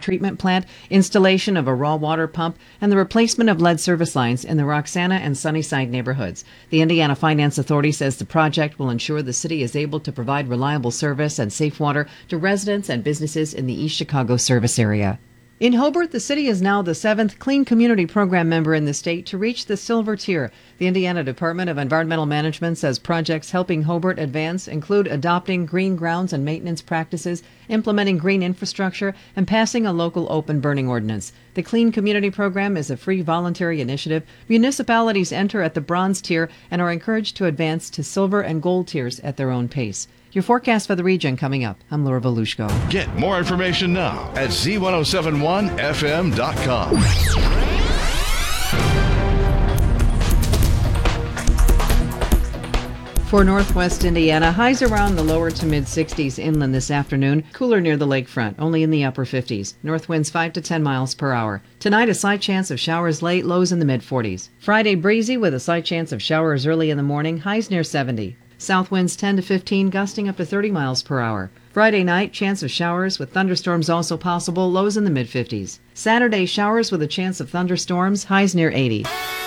treatment plant, installation of a raw water pump, and the replacement of lead service lines in the Roxana and Sunnyside neighborhoods. The Indiana Finance Authority says the project will ensure the city is able to provide reliable service and safe water to residents and businesses in the East Chicago service area. In Hobart, the city is now the 7th Clean Community Program member in the state to reach the silver tier. The Indiana Department of Environmental Management says projects helping Hobart advance include adopting green grounds and maintenance practices, implementing green infrastructure, and passing a local open burning ordinance. The Clean Community Program is a free voluntary initiative. Municipalities enter at the bronze tier and are encouraged to advance to silver and gold tiers at their own pace. Your forecast for the region coming up. I'm Laura Volushko. Get more information now at z1071fm.com. For northwest Indiana, highs around the lower to mid 60s inland this afternoon. Cooler near the lakefront, only in the upper 50s. North winds 5 to 10 miles per hour. Tonight, a slight chance of showers late, lows in the mid 40s. Friday, breezy with a slight chance of showers early in the morning, highs near 70. South winds 10 to 15, gusting up to 30 miles per hour. Friday night, chance of showers with thunderstorms also possible, lows in the mid 50s. Saturday, showers with a chance of thunderstorms, highs near 80.